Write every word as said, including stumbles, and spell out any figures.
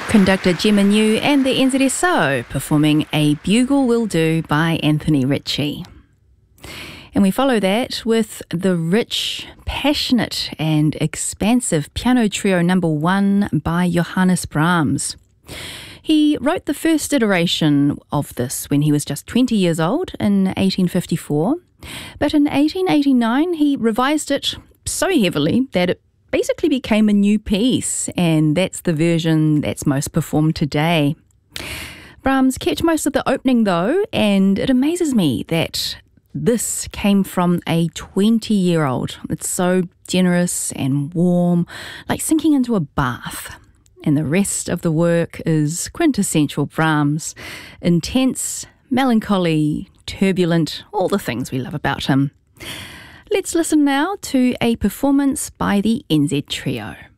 Conductor Gemma New and the N Z S O performing A Bugle Will Do by Anthony Ritchie. And we follow that with the rich, passionate and expansive Piano Trio number one by Johannes Brahms. He wrote the first iteration of this when he was just twenty years old in eighteen fifty-four, but in eighteen eighty-nine he revised it so heavily that it basically became a new piece, and that's the version that's most performed today. Brahms kept most of the opening though, and it amazes me that this came from a twenty-year-old. It's so generous and warm, like sinking into a bath. And the rest of the work is quintessential Brahms. Intense, melancholy, turbulent, all the things we love about him. Let's listen now to a performance by the N Z Trio.